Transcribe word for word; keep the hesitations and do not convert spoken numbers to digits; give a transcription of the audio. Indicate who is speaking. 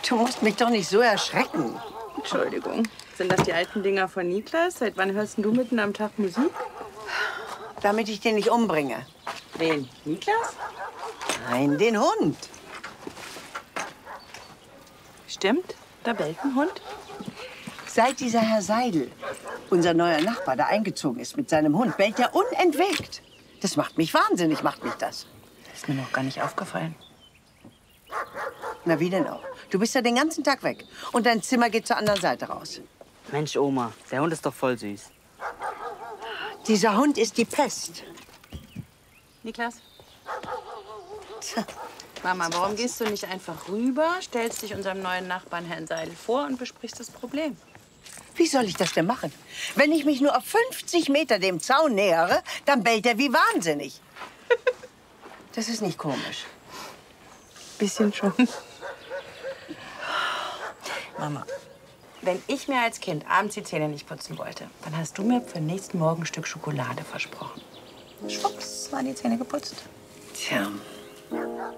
Speaker 1: Du musst mich doch nicht so erschrecken.
Speaker 2: Entschuldigung. Sind das die alten Dinger von Niklas? Seit wann hörst du mitten am Tag Musik?
Speaker 1: Damit ich den nicht umbringe.
Speaker 2: Wen? Niklas?
Speaker 1: Nein, den Hund.
Speaker 2: Stimmt, da bellt ein Hund.
Speaker 1: Seit dieser Herr Seidel, unser neuer Nachbar, da eingezogen ist mit seinem Hund, bellt er unentwegt. Das macht mich wahnsinnig, macht mich das.
Speaker 2: Das ist mir noch gar nicht aufgefallen.
Speaker 1: Na, wie denn auch? Du bist ja den ganzen Tag weg. Und dein Zimmer geht zur anderen Seite raus.
Speaker 3: Mensch, Oma, der Hund ist doch voll süß.
Speaker 1: Dieser Hund ist die Pest.
Speaker 2: Niklas?
Speaker 1: Tja.
Speaker 2: Mama, warum gehst du nicht einfach rüber, stellst dich unserem neuen Nachbarn Herrn Seidel vor und besprichst das Problem?
Speaker 1: Wie soll ich das denn machen? Wenn ich mich nur auf fünfzig Meter dem Zaun nähere, dann bellt er wie wahnsinnig. Das ist nicht komisch.
Speaker 2: Bisschen schon. Mama, wenn ich mir als Kind abends die Zähne nicht putzen wollte, dann hast du mir für den nächsten Morgen ein Stück Schokolade versprochen. Schwupps, waren die Zähne geputzt.
Speaker 1: Tja.